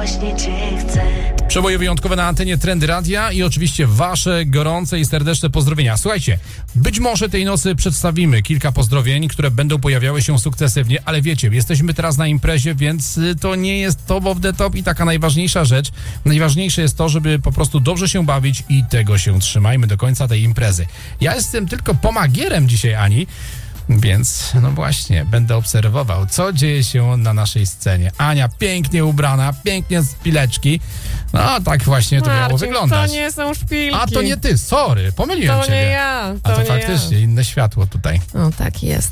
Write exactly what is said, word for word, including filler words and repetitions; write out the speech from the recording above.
właśnie cię chcę. Przeboje wyjątkowe na antenie Trendy Radia i oczywiście wasze gorące i serdeczne pozdrowienia. Słuchajcie, być może tej nocy przedstawimy kilka pozdrowień, które będą pojawiały się sukcesywnie, ale wiecie, jesteśmy teraz na imprezie, więc to nie jest top of the top i taka najważniejsza rzecz. Najważniejsze jest to, żeby po prostu dobrze się bawić i tego się trzymajmy do końca tej imprezy. Ja jestem tylko pomagierem dzisiaj, Ani, więc no właśnie, będę obserwował, co dzieje się na naszej scenie. Ania pięknie ubrana, pięknie z pileczki. No tak właśnie to miało Marcin, wyglądać. to nie są szpilki. A to nie ty, sorry, pomyliłem To ciebie. nie ja, to A to nie faktycznie ja. inne światło tutaj. No tak jest.